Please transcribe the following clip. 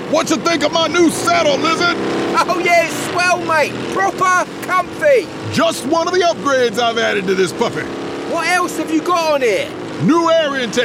What you think of my new saddle, Lizard? Oh yeah, it's swell, mate. Proper comfy. Just one of the upgrades I've added to this puppy. What else have you got on here? New air intake.